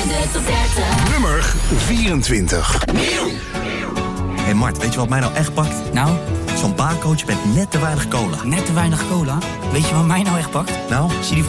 de top 30. Nummer 24. Hé Mart, weet je wat mij nou echt pakt? Nou? Zo'n barcoach met net te weinig cola. Net te weinig cola? Weet je wat mij nou echt pakt? Nou? Zie die